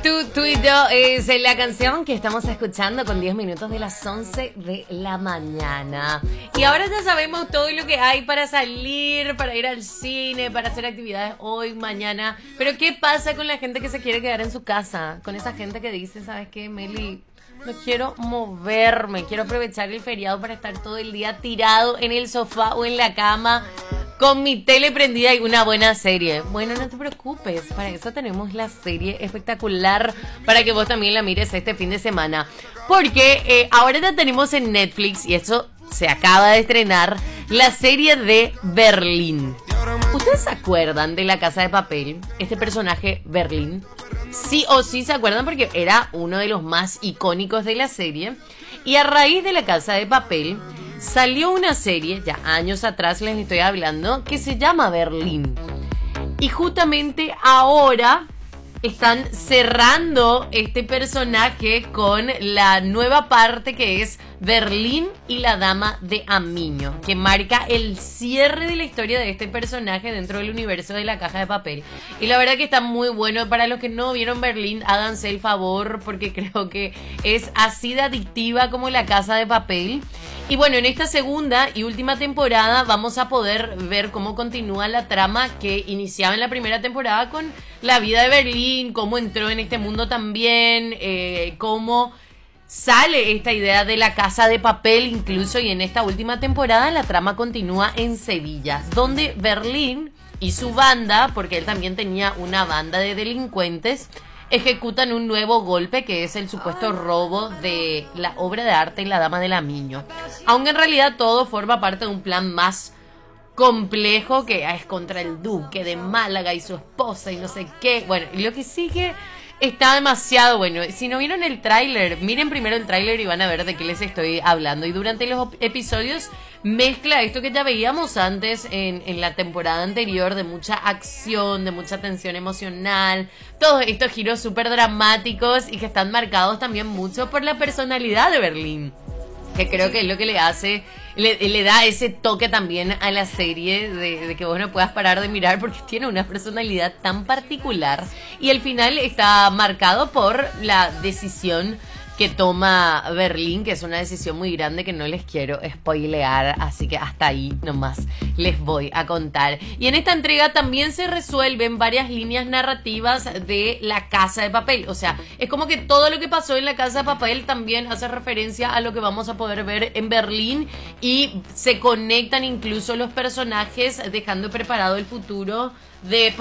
Tú y yo es la canción que estamos escuchando con 10 minutos de las 11 de la mañana. Y ahora ya sabemos todo lo que hay para salir, para ir al cine, para hacer actividades hoy, mañana. Pero ¿qué pasa con la gente que se quiere quedar en su casa? Con esa gente que dice, ¿sabes qué, Meli? No quiero moverme, quiero aprovechar el feriado para estar todo el día tirado en el sofá o en la cama con mi tele prendida y una buena serie. Bueno, no te preocupes, para eso tenemos la serie espectacular para que vos también la mires este fin de semana. Porque ahora ya tenemos en Netflix, y eso se acaba de estrenar, la serie de Berlín. ¿Ustedes se acuerdan de La Casa de Papel? Este personaje Berlín. Sí o sí se acuerdan porque era uno de los más icónicos de la serie. Y a raíz de La Casa de Papel salió una serie, ya años atrás les estoy hablando, que se llama Berlín. Y justamente ahora están cerrando este personaje con la nueva parte que es Berlín y la Dama de Amiño, que marca el cierre de la historia de este personaje dentro del universo de La Caja de Papel. Y la verdad que está muy bueno. Para los que no vieron Berlín, háganse el favor, porque creo que es así de adictiva como La Casa de Papel. Y bueno, en esta segunda y última temporada vamos a poder ver cómo continúa la trama que iniciaba en la primera temporada con la vida de Berlín, cómo entró en este mundo también, cómo sale esta idea de La Casa de Papel incluso, y en esta última temporada la trama continúa en Sevilla, donde Berlín y su banda, porque él también tenía una banda de delincuentes, ejecutan un nuevo golpe que es el supuesto robo de la obra de arte La Dama del Amiño. Aunque en realidad todo forma parte de un plan más complejo que es contra el duque de Málaga y su esposa y no sé qué. Bueno, y lo que sigue está demasiado bueno. Si no vieron el tráiler, miren primero el tráiler y van a ver de qué les estoy hablando. Y durante los episodios mezcla esto que ya veíamos antes en la temporada anterior, de mucha acción, de mucha tensión emocional, todos estos giros súper dramáticos y que están marcados también mucho por la personalidad de Berlín, que creo que es lo que le hace, le da ese toque también a la serie de que vos no puedas parar de mirar, porque tiene una personalidad tan particular. Y el final está marcado por la decisión que toma Berlín, que es una decisión muy grande que no les quiero spoilear, así que hasta ahí nomás les voy a contar. Y en esta entrega también se resuelven varias líneas narrativas de La Casa de Papel. O sea, es como que todo lo que pasó en La Casa de Papel también hace referencia a lo que vamos a poder ver en Berlín, y se conectan incluso los personajes, dejando preparado el futuro de